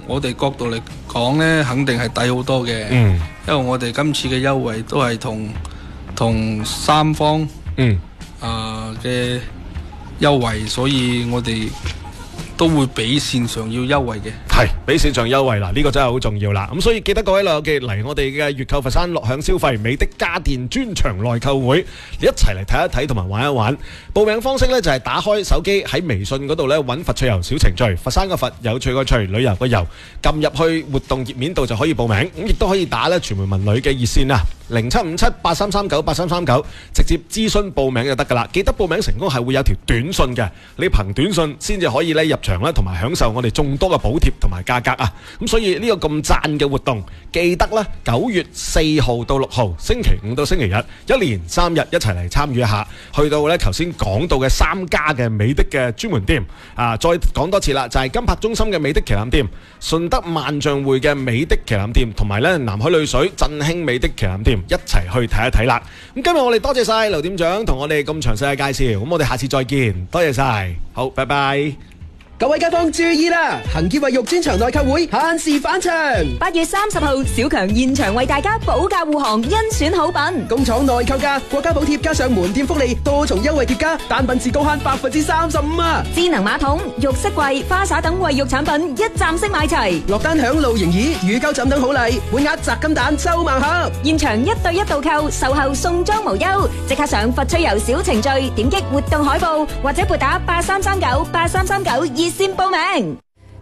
我哋角度嚟講呢，肯定係抵好多嘅。因為我哋今次嘅優惠都係同三方嘅優惠，所以我哋都會比線上要優惠嘅。 係比線上優惠啦，呢個真係好重要啦。咁所以記得各位老友記嚟我哋嘅粵購佛山樂享消費美的家電專場內購會，一齊嚟睇一睇同埋玩一玩。報名方式呢，就係打開手機喺微信嗰度呢，揾佛趣遊小程序，佛山個佛，有趣個趣，旅遊個遊，撳入去活動頁面度就可以報名。咁亦都可以打呢傳媒文旅嘅熱線啊，075783398339，直接諮詢報名就得噶啦。記得報名成功係會有條短信嘅，你憑短信先至可以呢入場啦，同埋享受我哋眾多嘅補貼同埋價格啊。咁所以呢個咁讚嘅活動，記得啦，9月4號到6號，星期五到星期日，一連3日一齊嚟參與一下。去到呢頭先講到嘅3家嘅美的嘅專門店啊，再講多次啦，就係金柏中心嘅美的旗艦店、順德萬象匯嘅美的旗艦店，同埋呢南海濾水振興美的旗艦店，一齊去睇一睇啦。咁今日我哋多謝晒劉店長同我哋咁詳細嘅介紹，咁我哋下次再見，多謝晒，好，拜拜。 各位街坊注意啦！恒潔衛浴專場內購會限時返場 ，8月30號，小強現場為大家保駕護航，甄選好品。 工廠內購價，國家補貼加上門店福利，多重優惠疊加，單品至高慳35%啊！ 智能馬桶、浴室櫃、花灑等衛浴產品一站式買齊， 落單享露營椅、乳膠枕等好禮，滿額砸金蛋收盲盒。 現場1對1導購，售後送裝無憂。即刻上佛趣遊小程序，點擊活動海報或者撥打83398339熱線報名。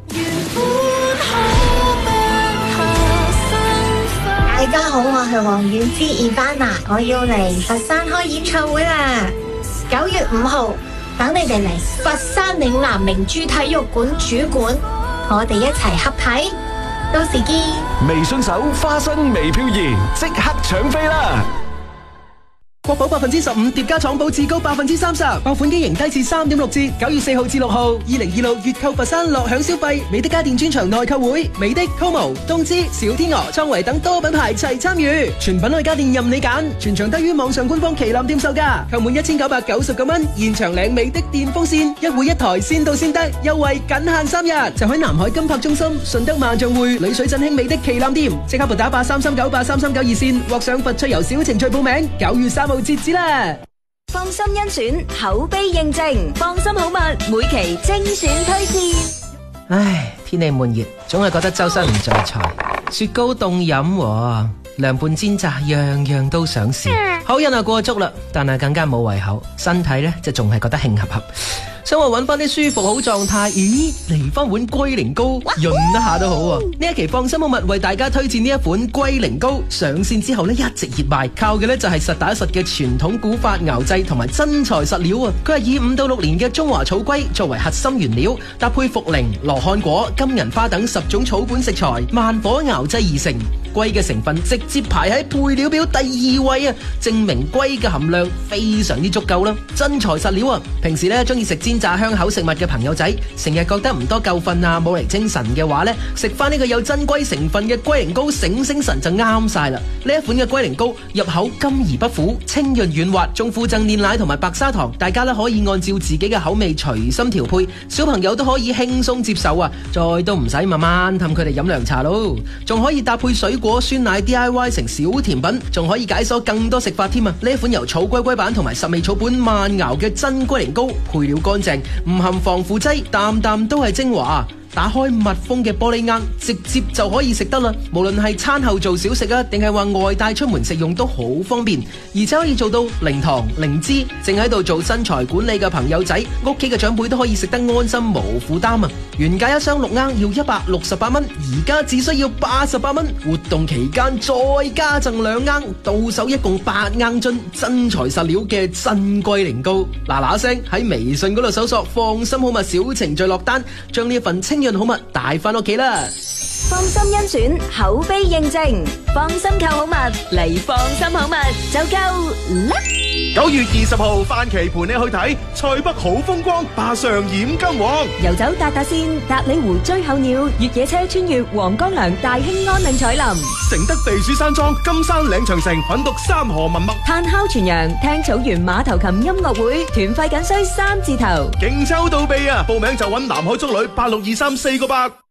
大家好，我係黃婉之 Ivana， 我要嚟佛山開演唱會啦！9月5號，等你哋嚟佛山嶺南明珠體育館主館，我哋一齊合睇，到時見。 微信搜花生微飄然，即刻搶飛啦！ 國保15%疊加廠保至高30%，爆款機型低至3.6折。9月4號至6號，2026粵購佛山樂享消費美的家電專場內購會，美的、Como、東芝、小天鵝、創維等多品牌齊參與，全品類家電任你揀，全場低於網上官方旗艦店售價，購滿1999蚊，現場領美的電風扇，一戶一台，先到先得，優惠僅限3日，就喺南海金柏中心、順德萬象匯、濾水振興美的旗艦店，即刻撥打83398339熱線，或上佛趣遊小程序報名。9月3號截止啦！ 放心甄選，口碑認證，放心好物，每期精選推薦。 唉，天氣悶熱，總係覺得周身唔在財。雪糕凍飲，涼拌煎炸，樣樣都想試。口癮啊過足啦，但係更加冇胃口，身體呢就仲係覺得興合合。想話揾翻啲舒服好狀態，咦？嚟翻碗龜苓膏潤一下都好啊！呢一期放心好物為大家推薦呢一款龜苓膏，上線之後呢一直熱賣，靠嘅呢就係實打實嘅傳統古法熬製同埋真材實料啊！佢係以5到6年嘅中華草龜作為核心原料，搭配茯苓、羅漢果、金銀花等10種草本食材，慢火熬製而成。龜嘅成分直接排喺配料表第2位啊，證明龜嘅含量非常之足夠啦，真材實料啊！平時呢中意食煎炸香口食物嘅朋友仔，成日覺得唔多夠瞓啊，冇嚟精神嘅話呢，食翻呢個有真龜成分嘅龜苓膏醒醒神就啱晒啦！呢一款嘅龜苓膏入口甘而不苦，清潤軟滑，仲附贈煉奶同埋白砂糖，大家呢可以按照自己嘅口味隨心調配，小朋友都可以輕鬆接受啊！再都唔使慢慢氹佢哋飲涼茶咯，仲可以搭配水果酸奶 DIY 成小甜品，仲可以解鎖更多食法添啊！呢一款由草龜龜板同埋10味草本慢熬嘅真龜苓膏，配料乾淨，唔含防腐劑，啖啖都係精華。打開密封嘅玻璃罌，直接就可以食得啦。無論係餐後做小食啊，定係話外帶出門食用都好方便，而且可以做到零糖零脂。正喺度做身材管理嘅朋友仔，屋企嘅長輩都可以食得安心無負擔啊！原價一箱6罌要168蚊，而家只需要88蚊。活動期間再加贈2罌，到手一共8罌樽真材實料嘅真龜苓膏。嗱聲喺微信嗰度搜索放心好物小程序落單，將呢一份清潤好物帶翻屋企啦！ 放心甄選，口碑認證，放心購好物嚟，放心好物就夠啦 ！9月20號，范琪陪你去睇塞北好風光，霸上染金黃， 遊走達達線、達里湖追候鳥，越野車穿越黃江梁、大興安嶺彩林， 承德避暑山莊、金山嶺長城品讀3河文墨， 炭烤全羊、聽草原馬頭琴音樂會，團費僅需3字頭， 勁抽到痹啊！報名就揾南海足旅8623 4個8。